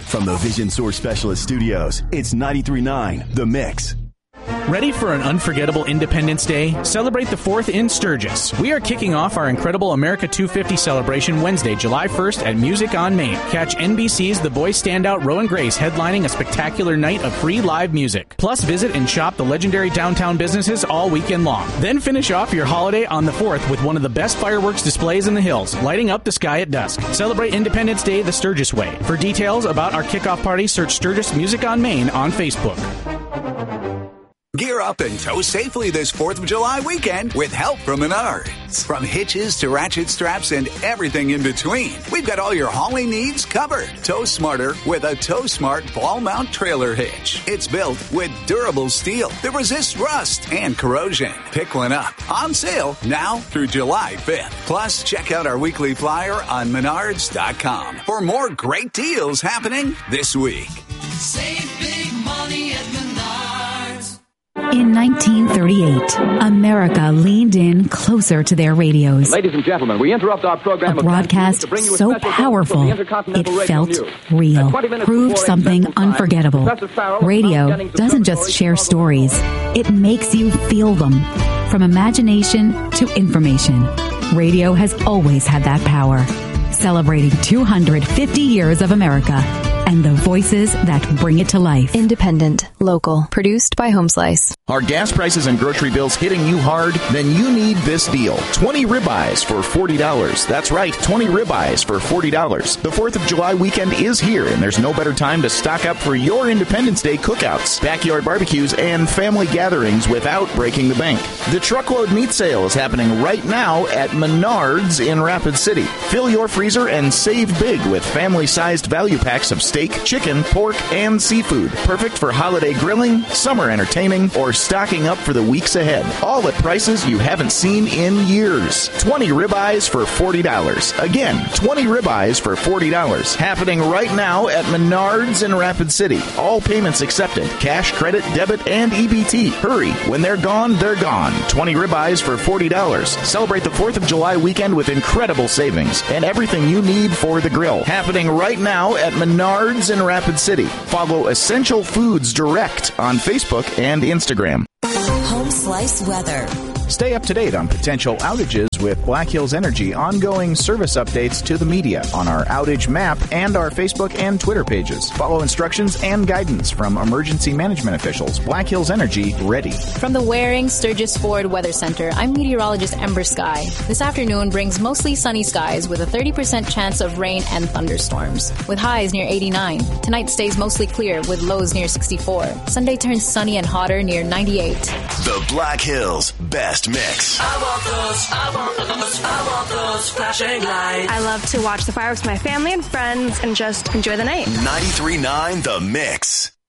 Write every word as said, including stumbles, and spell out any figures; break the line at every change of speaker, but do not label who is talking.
From the Vision Source Specialist Studios, it's ninety-three point nine The Mix.
Ready for an unforgettable Independence Day? Celebrate the fourth in Sturgis. We are kicking off our incredible America two fifty celebration Wednesday, July first at Music on Main. Catch N B C's The Boys Standout Rowan Grace headlining a spectacular night of free live music. Plus, visit and shop the legendary downtown businesses all weekend long. Then finish off your holiday on the fourth with one of the best fireworks displays in the hills, lighting up the sky at dusk. Celebrate Independence Day the Sturgis way. For details about our kickoff party, search Sturgis Music on Main on Facebook.
Gear up and tow safely this fourth of July weekend with help from Menards. From hitches to ratchet straps and everything in between, we've got all your hauling needs covered. Tow smarter with a Tow Smart ball mount trailer hitch. It's built with durable steel that resists rust and corrosion. Pick one up. On sale now through July fifth. Plus, check out our weekly flyer on menards dot com for more great deals happening this week.
Save big money at Menards.
In nineteen thirty-eight, America leaned in closer to their radios.
Ladies and gentlemen, we interrupt our program.
A broadcast so powerful, it felt real. Proved something unforgettable. Radio doesn't just share stories. It makes you feel them. From imagination to information, radio has always had that power. Celebrating two hundred fifty years of America and the voices that bring it to life.
Independent, local, produced by Home Slice.
Are gas prices and grocery bills hitting you hard? Then you need this deal. twenty ribeyes for forty dollars. That's right, twenty ribeyes for forty dollars. The fourth of July weekend is here, and there's no better time to stock up for your Independence Day cookouts, backyard barbecues, and family gatherings without breaking the bank. The truckload meat sale is happening right now at Menards in Rapid City. Fill your freezer and save big with family-sized value packs of steak, chicken, pork, and seafood. Perfect for holiday grilling, summer entertaining, or stocking up for the weeks ahead. All at prices you haven't seen in years. twenty ribeyes for forty dollars. Again, twenty ribeyes for forty dollars. Happening right now at Menards in Rapid City. All payments accepted. Cash, credit, debit, and E B T. Hurry. When they're gone, they're gone. twenty ribeyes for forty dollars. Celebrate the fourth of July weekend with incredible savings and everything you need for the grill. Happening right now at Menards in Rapid City. Follow Essential Foods Direct on Facebook and Instagram.
Home Slice weather.
Stay up to date on potential outages with Black Hills Energy ongoing service updates to the media on our outage map and our Facebook and Twitter pages. Follow instructions and guidance from emergency management officials. Black Hills Energy, ready.
From the Waring Sturgis Ford Weather Center, I'm meteorologist Ember Sky. This afternoon brings mostly sunny skies with a thirty percent chance of rain and thunderstorms, with highs near eighty-nine. Tonight stays mostly clear with lows near sixty-four. Sunday turns sunny and hotter near ninety-eight.
The Black Hills Best Mix.
I want those, I want those, I want those flashing lights.
I love to watch the fireworks with my family and friends and just enjoy the night.
ninety-three point nine The Mix.